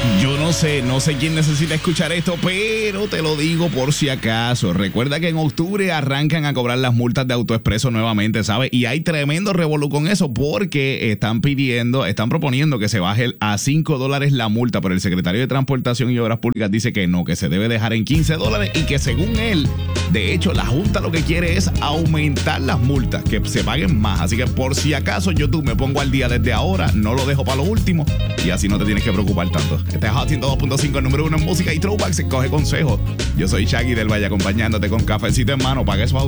Yo no sé quién necesita escuchar esto, pero te lo digo por si acaso. Recuerda que en octubre arrancan a cobrar las multas de AutoExpreso nuevamente, ¿sabes? Y hay tremendo revolú con eso porque están proponiendo que se baje a $5 la multa, pero el secretario de Transportación y Obras Públicas dice que no, que se debe dejar en $15 y que según él, de hecho, la Junta lo que quiere es aumentar las multas, que se paguen más. Así que por si acaso YouTube me pongo al día desde ahora, no lo dejo para lo último y así no te tienes que preocupar tanto. Este es Hot 102.5, el número 1 en música y throwback, se coge consejo. Yo soy Shaggy del Valle acompañándote con cafecito en mano. Paga eso